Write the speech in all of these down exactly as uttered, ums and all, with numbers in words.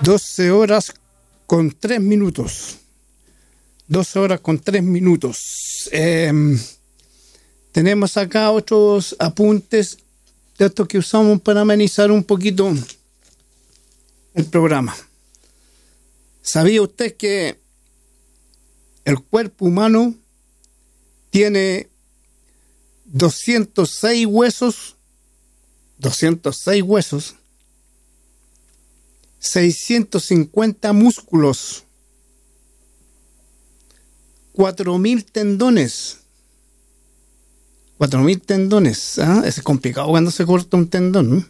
doce horas con tres minutos. doce horas con tres minutos. Eh, tenemos acá otros apuntes de estos que usamos para amenizar un poquito el programa. ¿Sabía usted que el cuerpo humano tiene doscientos seis huesos? doscientos seis huesos. seiscientos cincuenta músculos. cuatro mil tendones. cuatro mil tendones. ¿Ah? Es complicado cuando se corta un tendón.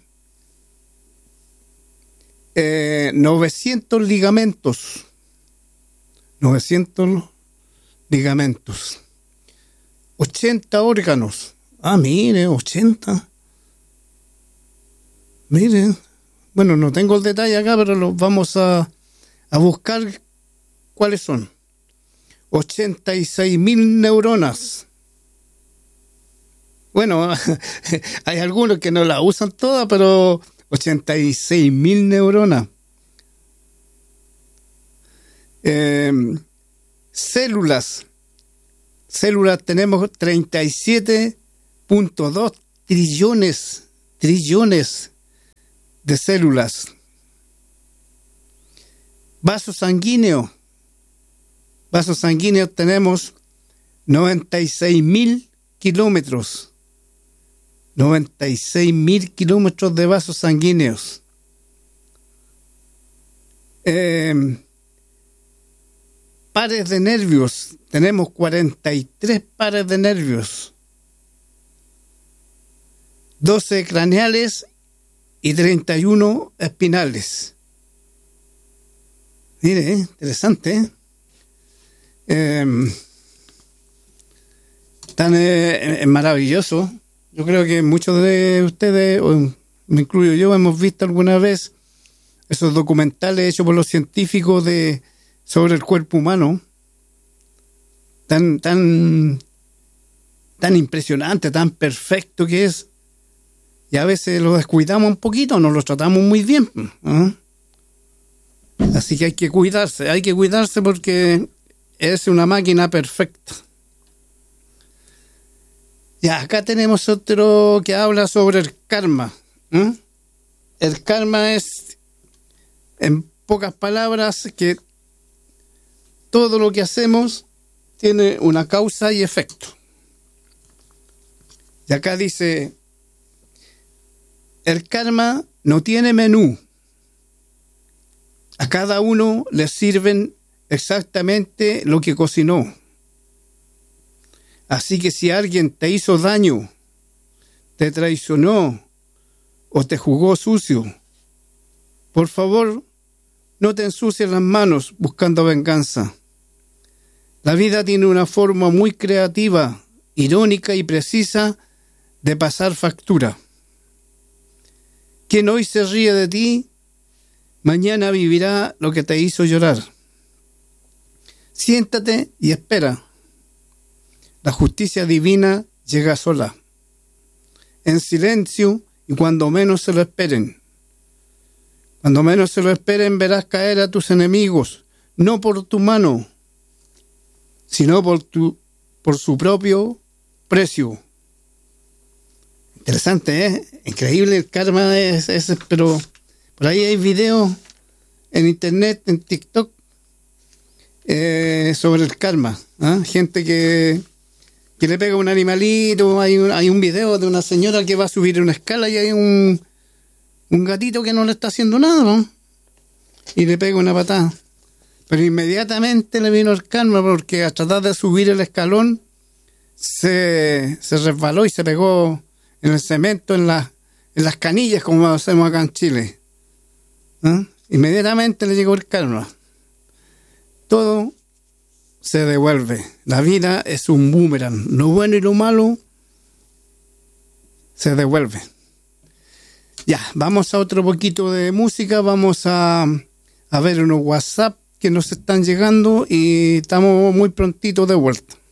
Eh, novecientos ligamentos. novecientos ligamentos. ochenta órganos. Ah, mire, ochenta. Mire. Bueno, no tengo el detalle acá, pero los vamos a, a buscar cuáles son. ochenta y seis mil neuronas. Bueno, hay algunos que no la usan todas, pero ochenta y seis mil neuronas. Eh, células. Células tenemos treinta y siete punto dos trillones, trillones de células. Vasos sanguíneos. Vasos sanguíneos tenemos noventa y seis mil kilómetros. noventa y seis mil kilómetros de vasos sanguíneos. Eh, pares de nervios. Tenemos cuarenta y tres pares de nervios. doce craneales y treinta y uno espinales. Mire, eh, interesante, ¿eh? Eh, tan eh, maravilloso. Yo creo que muchos de ustedes, o me incluyo yo, hemos visto alguna vez esos documentales hechos por los científicos de sobre el cuerpo humano, tan tan tan impresionante, tan perfecto que es, y a veces lo descuidamos un poquito, no lo tratamos muy bien, ¿eh? Así que hay que cuidarse, hay que cuidarse porque es una máquina perfecta. Ya, acá tenemos otro que habla sobre el karma. ¿eh? El karma es, en pocas palabras, que todo lo que hacemos tiene una causa y efecto. Y acá dice, el karma no tiene menú. A cada uno le sirven exactamente lo que cocinó. Así que si alguien te hizo daño, te traicionó o te jugó sucio, por favor, no te ensucies las manos buscando venganza. La vida tiene una forma muy creativa, irónica y precisa de pasar factura. Quien hoy se ríe de ti, mañana vivirá lo que te hizo llorar. Siéntate y espera. La justicia divina llega sola, en silencio y cuando menos se lo esperen. Cuando menos se lo esperen verás caer a tus enemigos, no por tu mano, sino por tu, por su propio precio. Interesante, ¿eh? Increíble el karma es, es, pero por ahí hay videos en internet, en TikTok, eh, sobre el karma. ¿eh? Gente que, que le pega a un animalito. Hay un, hay un video de una señora que va a subir una escala y hay un, un gatito que no le está haciendo nada, ¿no? Y le pega una patada. Pero inmediatamente le vino el karma porque al tratar de subir el escalón se, se resbaló y se pegó en el cemento, en, la, en las canillas, como hacemos acá en Chile. ¿Eh? Inmediatamente le llegó el karma. Todo se devuelve. La vida es un boomerang. Lo bueno y lo malo se devuelve. Ya, vamos a otro poquito de música. Vamos a, a ver unos WhatsApp que nos están llegando y estamos muy prontito de vuelta.